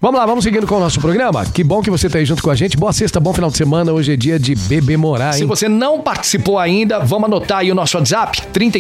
Vamos lá, vamos seguindo com o nosso programa. Que bom que você tá aí junto com a gente. Boa sexta, bom final de semana. Hoje é dia de bebemorar, hein? Se você não participou ainda, vamos anotar aí o nosso WhatsApp,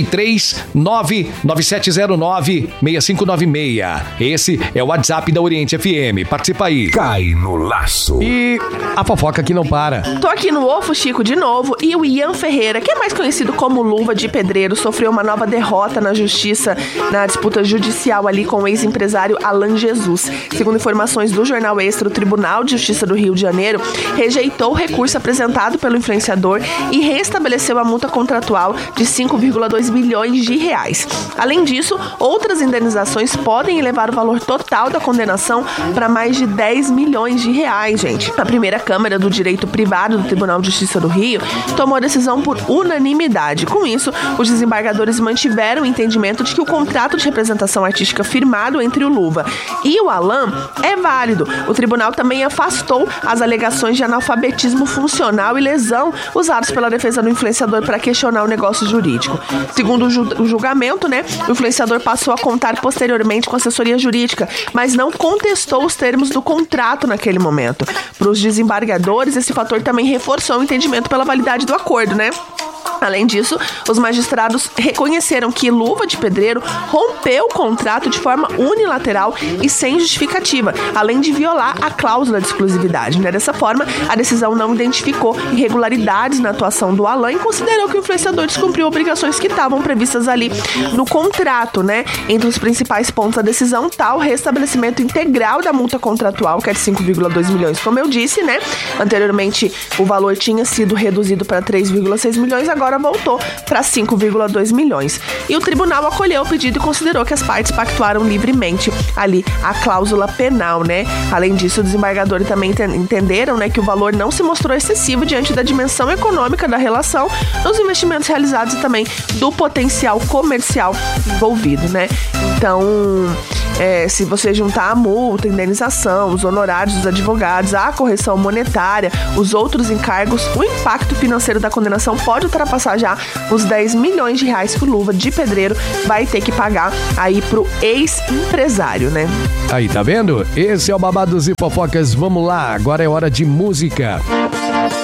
33997096596. Esse é o WhatsApp da Oriente FM. Participa aí. Cai no laço. E a fofoca aqui não para. Tô aqui no Ofo Chico de novo e o Ian Ferreira, que é mais conhecido como Luva de Pedreiro, sofreu uma nova derrota na justiça, na disputa judicial ali com o ex-empresário Alan Jesus. Segundo informações do Jornal Extra, o Tribunal de Justiça do Rio de Janeiro rejeitou o recurso apresentado pelo influenciador e restabeleceu a multa contratual de 5,2 milhões de reais. Além disso, outras indenizações podem elevar o valor total da condenação para mais de 10 milhões de reais, gente. A primeira Câmara do Direito Privado do Tribunal de Justiça do Rio tomou a decisão por unanimidade. Com isso, os desembargadores mantiveram o entendimento de que o contrato de representação artística firmado entre o Luva e o Alan é válido. O tribunal também afastou as alegações de analfabetismo funcional e lesão usados pela defesa do influenciador para questionar o negócio jurídico. Segundo o julgamento, o influenciador passou a contar posteriormente com assessoria jurídica, mas não contestou os termos do contrato naquele momento. Para os desembargadores, esse fator também reforçou o entendimento pela validade do acordo, Além disso, os magistrados reconheceram que Luva de Pedreiro rompeu o contrato de forma unilateral e sem justificativa, além de violar a cláusula de exclusividade. Dessa forma, a decisão não identificou irregularidades na atuação do Alan e considerou que o influenciador descumpriu obrigações que estavam previstas ali no contrato. Entre os principais pontos da decisão está o restabelecimento integral da multa contratual, que é de 5,2 milhões, como eu disse, Anteriormente, o valor tinha sido reduzido para 3,6 milhões, agora voltou para 5,2 milhões. E o tribunal acolheu o pedido e considerou que as partes pactuaram livremente ali a cláusula penal, Além disso, os desembargadores também entenderam, que o valor não se mostrou excessivo diante da dimensão econômica da relação, dos investimentos realizados e também do potencial comercial envolvido, Então, se você juntar a multa, a indenização, os honorários dos advogados, a correção monetária, os outros encargos, o impacto financeiro da condenação pode ultrapassar já os 10 milhões de reais que o Luva de Pedreiro vai ter que pagar aí pro ex-empresário, Aí, tá vendo? Esse é o Babados e Fofocas. Vamos lá, agora é hora de música.